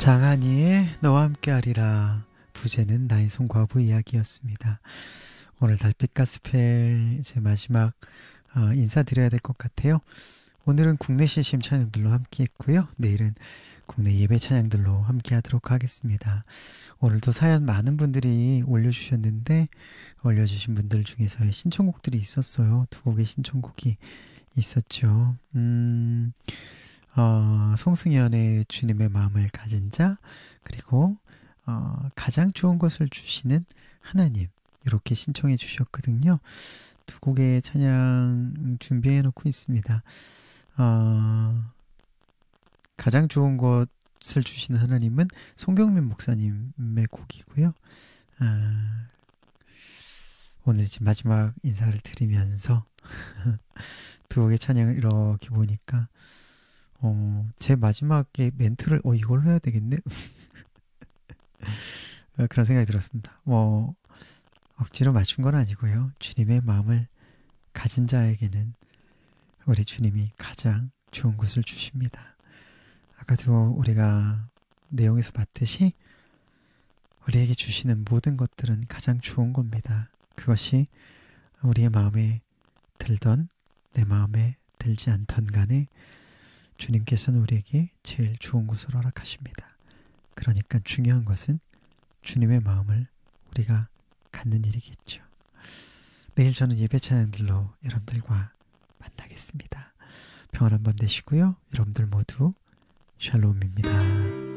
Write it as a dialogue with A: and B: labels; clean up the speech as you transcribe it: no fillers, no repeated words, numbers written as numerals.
A: 장한이의 너와 함께하리라. 부제는 나의 송과부 이야기였습니다. 오늘 달빛 가스펠 이제 마지막 인사드려야 될 것 같아요. 오늘은 국내 CCM 찬양들로 함께 했고요. 내일은 국내 예배 찬양들로 함께 하도록 하겠습니다. 오늘도 사연 많은 분들이 올려주셨는데 올려주신 분들 중에서의 신청곡들이 있었어요. 두 곡의 신청곡이 있었죠. 송승연의 주님의 마음을 가진 자, 그리고 가장 좋은 것을 주시는 하나님, 이렇게 신청해 주셨거든요. 두 곡의 찬양 준비해 놓고 있습니다. 가장 좋은 것을 주시는 하나님은 송경민 목사님의 곡이고요. 오늘 이제 마지막 인사를 드리면서 두 곡의 찬양을 이렇게 보니까 제 마지막에 멘트를 이걸로 해야 되겠네. 그런 생각이 들었습니다. 억지로 맞춘 건 아니고요. 주님의 마음을 가진 자에게는 우리 주님이 가장 좋은 것을 주십니다. 아까도 우리가 내용에서 봤듯이 우리에게 주시는 모든 것들은 가장 좋은 겁니다. 그것이 우리의 마음에 들던 내 마음에 들지 않던 간에 주님께서는 우리에게 제일 좋은 것을 허락하십니다. 그러니까 중요한 것은 주님의 마음을 우리가 갖는 일이겠죠. 내일 저는 예배 찬양들로 여러분들과 만나겠습니다. 평안한 밤 되시고요. 여러분들 모두 샬롬입니다.